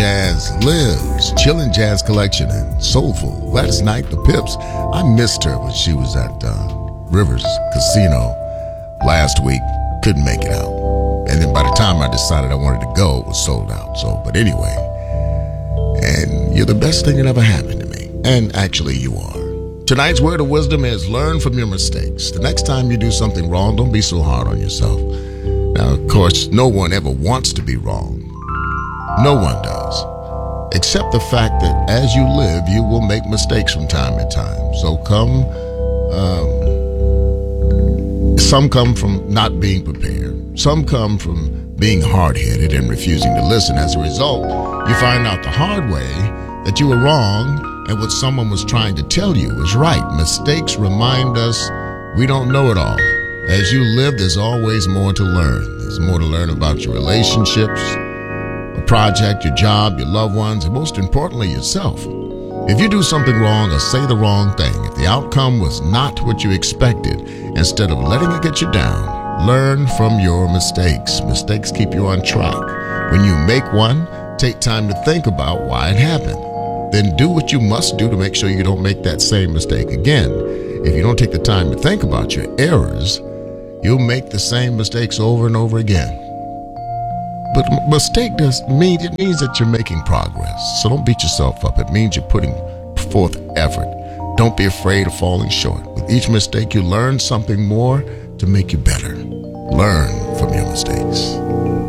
jazz lives. Chillin' Jazz Collection and Soulful. Gladys Knight, the Pips. I missed her when she was at Rivers Casino last week. Couldn't make it out. And then by the time I decided I wanted to go, it was sold out. But anyway, and you're the best thing that ever happened to me. And actually you are. Tonight's word of wisdom is learn from your mistakes. The next time you do something wrong, don't be so hard on yourself. Now, of course, no one ever wants to be wrong. No one does. Except the fact that as you live, you will make mistakes from time to time. So some come from not being prepared. Some come from being hard-headed and refusing to listen. As a result, you find out the hard way that you were wrong and what someone was trying to tell you was right. Mistakes remind us we don't know it all. As you live, there's always more to learn. There's more to learn about your relationships, a project, your job, your loved ones, and most importantly, yourself. If you do something wrong or say the wrong thing, if the outcome was not what you expected, instead of letting it get you down, learn from your mistakes. Mistakes keep you on track. When you make one, take time to think about why it happened. Then do what you must do to make sure you don't make that same mistake again. If you don't take the time to think about your errors, you'll make the same mistakes over and over again. But mistake means that you're making progress. So don't beat yourself up. It means you're putting forth effort. Don't be afraid of falling short. With each mistake, you learn something more to make you better. Learn from your mistakes.